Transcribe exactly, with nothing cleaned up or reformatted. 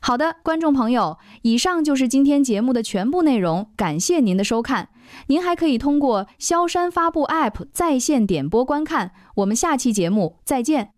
好的，观众朋友，以上就是今天节目的全部内容，感谢您的收看。您还可以通过萧山发布 App 在线点播观看。我们下期节目再见。